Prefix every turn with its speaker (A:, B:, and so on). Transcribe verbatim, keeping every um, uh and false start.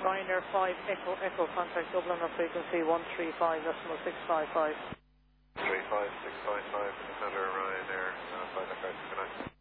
A: Ryanair five Echo Echo, contact Dublin on frequency one three five decimal six five five.
B: three five six five five, Center Ryanair, uh, five Echo, good night.